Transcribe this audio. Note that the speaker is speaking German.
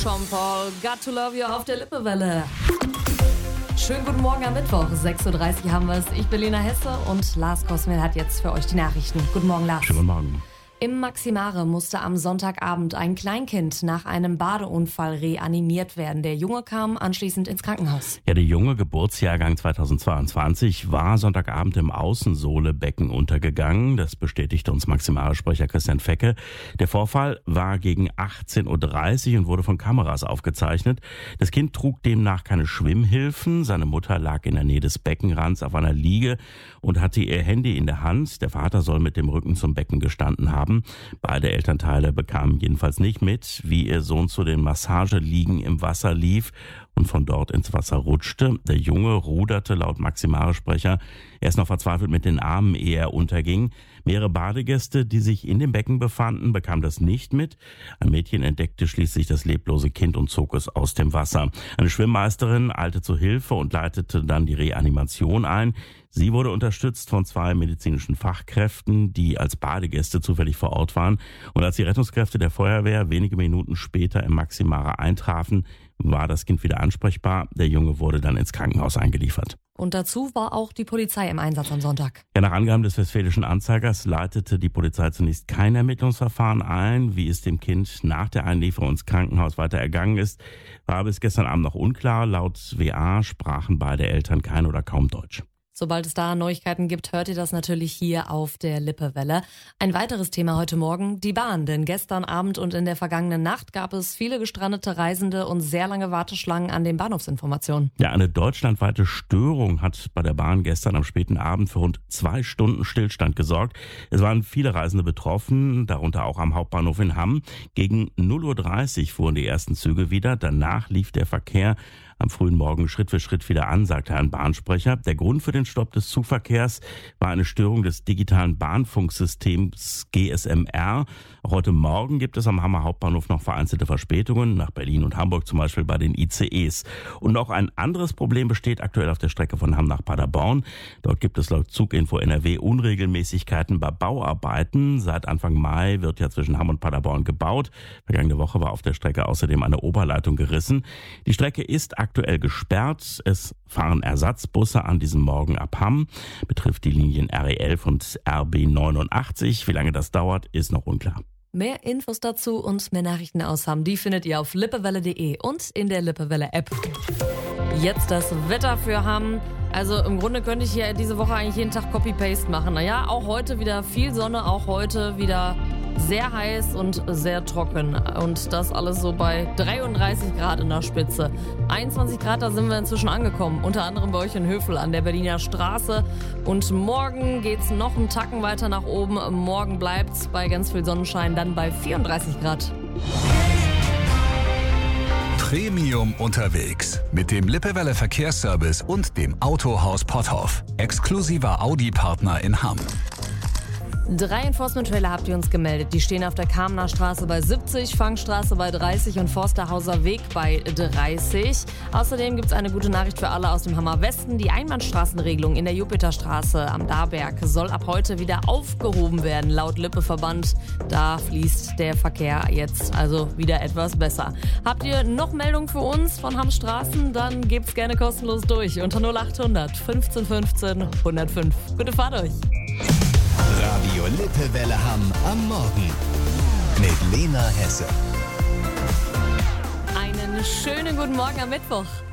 Sean Paul, Got to Love You auf der Lippewelle. Schönen guten Morgen am Mittwoch, 6.30 Uhr haben wir es. Ich bin Lena Hesse und Lars Kosmel hat jetzt für euch die Nachrichten. Guten Morgen, Lars. Schönen guten Morgen. Im Maximare musste am Sonntagabend ein Kleinkind nach einem Badeunfall reanimiert werden. Der Junge kam anschließend ins Krankenhaus. Ja, der Junge, Geburtsjahrgang 2022, war Sonntagabend im Außensohlebecken untergegangen. Das bestätigte uns Maximare-Sprecher Christian Fecke. Der Vorfall war gegen 18.30 Uhr und wurde von Kameras aufgezeichnet. Das Kind trug demnach keine Schwimmhilfen. Seine Mutter lag in der Nähe des Beckenrands auf einer Liege und hatte ihr Handy in der Hand. Der Vater soll mit dem Rücken zum Becken gestanden haben. Beide Elternteile bekamen jedenfalls nicht mit, wie ihr Sohn zu den Massageliegen im Wasser lief und von dort ins Wasser rutschte. Der Junge ruderte laut Maximare-Sprecher erst noch verzweifelt mit den Armen, ehe er unterging. Mehrere Badegäste, die sich in dem Becken befanden, bekamen das nicht mit. Ein Mädchen entdeckte schließlich das leblose Kind und zog es aus dem Wasser. Eine Schwimmmeisterin eilte zu Hilfe und leitete dann die Reanimation ein. Sie wurde unterstützt von 2 medizinischen Fachkräften, die als Badegäste zufällig vor Ort waren. Und als die Rettungskräfte der Feuerwehr wenige Minuten später im Maximare eintrafen, war das Kind wieder ansprechbar. Der Junge wurde dann ins Krankenhaus eingeliefert. Und dazu war auch die Polizei im Einsatz am Sonntag. Ja, nach Angaben des Westfälischen Anzeigers leitete die Polizei zunächst kein Ermittlungsverfahren ein. Wie es dem Kind nach der Einlieferung ins Krankenhaus weiter ergangen ist, war bis gestern Abend noch unklar. Laut WA sprachen beide Eltern kein oder kaum Deutsch. Sobald es da Neuigkeiten gibt, hört ihr das natürlich hier auf der Lippewelle. Ein weiteres Thema heute Morgen, die Bahn. Denn gestern Abend und in der vergangenen Nacht gab es viele gestrandete Reisende und sehr lange Warteschlangen an den Bahnhofsinformationen. Ja, eine deutschlandweite Störung hat bei der Bahn gestern am späten Abend für rund 2 Stunden Stillstand gesorgt. Es waren viele Reisende betroffen, darunter auch am Hauptbahnhof in Hamm. Gegen 0.30 Uhr fuhren die ersten Züge wieder. Danach lief der Verkehr am frühen Morgen Schritt für Schritt wieder an, sagte ein Bahnsprecher. Der Grund für den Stopp des Zugverkehrs war eine Störung des digitalen Bahnfunksystems GSMR. Auch heute Morgen gibt es am Hammer Hauptbahnhof noch vereinzelte Verspätungen, nach Berlin und Hamburg zum Beispiel bei den ICEs. Und noch ein anderes Problem besteht aktuell auf der Strecke von Hamm nach Paderborn. Dort gibt es laut Zuginfo NRW Unregelmäßigkeiten bei Bauarbeiten. Seit Anfang Mai wird ja zwischen Hamm und Paderborn gebaut. Vergangene Woche war auf der Strecke außerdem eine Oberleitung gerissen. Die Strecke ist aktuell gesperrt. Es fahren Ersatzbusse an diesem Morgen ab Hamm. Betrifft die Linien RE11 und RB89. Wie lange das dauert, ist noch unklar. Mehr Infos dazu und mehr Nachrichten aus Hamm, die findet ihr auf lippewelle.de und in der Lippewelle-App. Jetzt das Wetter für Hamm. Also im Grunde könnte ich hier diese Woche eigentlich jeden Tag Copy-Paste machen. Naja, auch heute wieder viel Sonne, auch heute wieder sehr heiß und sehr trocken. Und das alles so bei 33 Grad in der Spitze. 21 Grad, da sind wir inzwischen angekommen. Unter anderem bei euch in Hövel an der Berliner Straße. Und morgen geht's noch einen Tacken weiter nach oben. Morgen bleibt's bei ganz viel Sonnenschein dann bei 34 Grad. Premium unterwegs mit dem Lippewelle Verkehrsservice und dem Autohaus Potthoff. Exklusiver Audi-Partner in Hamm. 3 Enforcement-Trailer habt ihr uns gemeldet. Die stehen auf der Kamener Straße bei 70, Fangstraße bei 30 und Forsterhauser Weg bei 30. Außerdem gibt es eine gute Nachricht für alle aus dem Hammer Westen. Die Einbahnstraßenregelung in der Jupiterstraße am Darberg soll ab heute wieder aufgehoben werden, laut Lippeverband. Da fließt der Verkehr jetzt also wieder etwas besser. Habt ihr noch Meldungen für uns von Hamms Straßen? Dann gebt's gerne kostenlos durch unter 0800 15 15 105. Gute Fahrt euch! Radio Lippewelle Hamm am Morgen mit Lena Hesse. Einen schönen guten Morgen am Mittwoch.